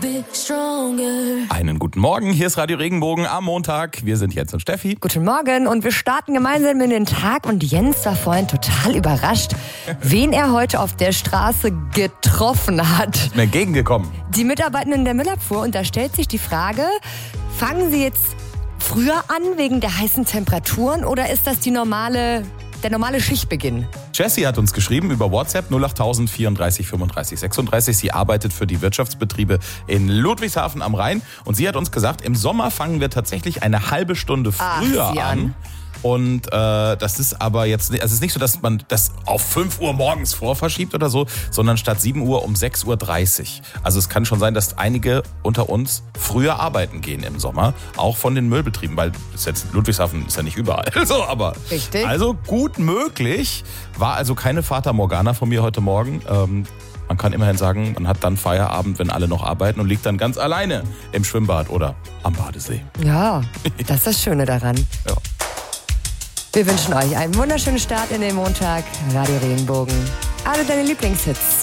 Einen guten Morgen, hier ist Radio Regenbogen am Montag. Wir sind Jens und Steffi. Guten Morgen und wir starten gemeinsam in den Tag und Jens war vorhin total überrascht, wen er heute auf der Straße getroffen hat. Ist mir entgegengekommen. Die Mitarbeitenden der Müllabfuhr, und da stellt sich die Frage, fangen sie jetzt früher an wegen der heißen Temperaturen oder ist das der normale Schichtbeginn? Jessie hat uns geschrieben über WhatsApp 08000 34 35 36. Sie arbeitet für die Wirtschaftsbetriebe in Ludwigshafen am Rhein. Und sie hat uns gesagt, im Sommer fangen wir tatsächlich eine halbe Stunde früher an. Und das ist aber jetzt, es ist nicht so, dass man das auf 5 Uhr morgens vorverschiebt oder so, sondern statt 7 Uhr um 6.30 Uhr. Also es kann schon sein, dass einige unter uns früher arbeiten gehen im Sommer, auch von den Müllbetrieben, weil Ludwigshafen ist ja nicht überall. Aber richtig. Also gut möglich, war also keine Fata Morgana von mir heute Morgen. Man kann immerhin sagen, man hat dann Feierabend, wenn alle noch arbeiten und liegt dann ganz alleine im Schwimmbad oder am Badesee. Ja, das ist das Schöne daran. Ja. Wir wünschen euch einen wunderschönen Start in den Montag. Radio Regenbogen. Alle deine Lieblingshits.